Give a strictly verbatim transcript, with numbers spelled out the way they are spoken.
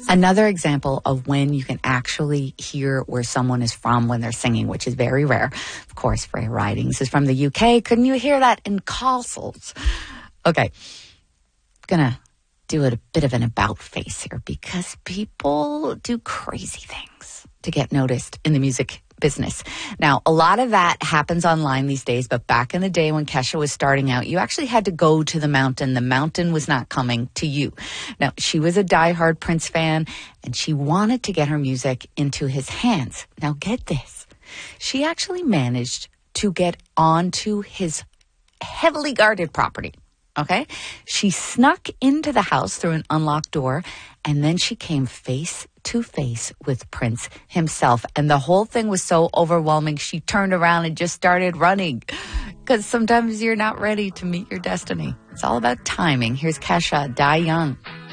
Another example of when you can actually hear where someone is from when they're singing, which is very rare. Of course, Freya Ridings is from the U K. Couldn't you hear that in Castles? Okay, gonna do a bit of an about face here because people do crazy things to get noticed in the music business. Now, a lot of that happens online these days, but back in the day when Kesha was starting out, you actually had to go to the mountain. The mountain was not coming to you. Now, she was a diehard Prince fan, and she wanted to get her music into his hands. Now, get this. She actually managed to get onto his heavily guarded property. Okay? She snuck into the house through an unlocked door, and then she came face to face with Prince himself. And the whole thing was so overwhelming, she turned around and just started running. Because sometimes you're not ready to meet your destiny. It's all about timing. Here's Kesha, Die Young.